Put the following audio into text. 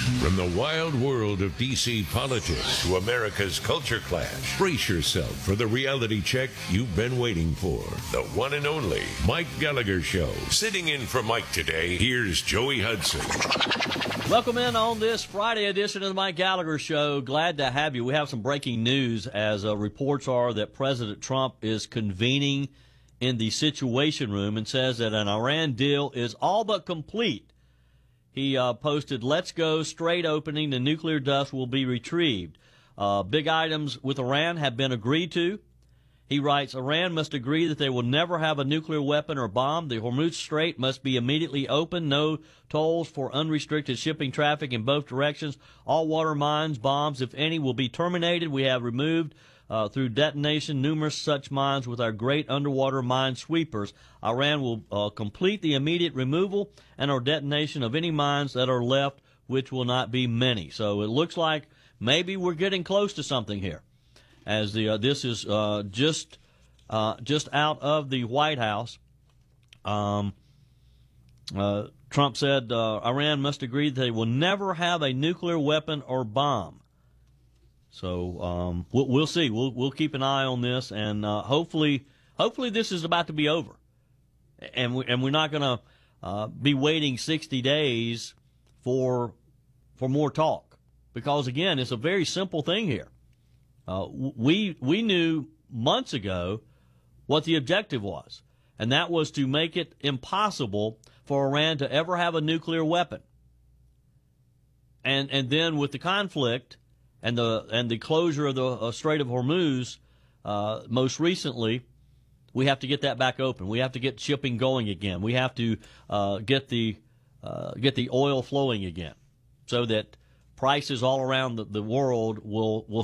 From the wild world of D.C. politics to America's culture clash, brace yourself for the reality check you've been waiting for. The one and only Mike Gallagher Show. Sitting in for Mike today, here's Joey Hudson. Welcome in on this Friday edition of the Mike Gallagher Show. Glad to have you. We have some breaking news as reports are that President Trump is convening in the Situation Room and says that an Iran deal is all but complete. He posted, "Let's go, straight opening, the nuclear dust will be retrieved. Big items with Iran have been agreed to." He writes, "Iran must agree that they will never have a nuclear weapon or bomb. The Hormuz Strait must be immediately opened. No tolls for unrestricted shipping traffic in both directions. All water mines, bombs, if any, will be terminated. We have removed through detonation numerous such mines with our great underwater mine sweepers. Iran will complete the immediate removal and or detonation of any mines that are left, which will not be many." So it looks like maybe we're getting close to something here, as this is just out of the White House. Trump said Iran must agree that they will never have a nuclear weapon or bomb. So we'll see. We'll keep an eye on this, and hopefully this is about to be over, and we're not going to be waiting 60 days for more talk, because again, it's a very simple thing here. We knew months ago what the objective was, and that was to make it impossible for Iran to ever have a nuclear weapon. And then with the conflict and the closure of the Strait of Hormuz, most recently, we have to get that back open. We have to get shipping going again. We have to get the oil flowing again, so that prices all around the world will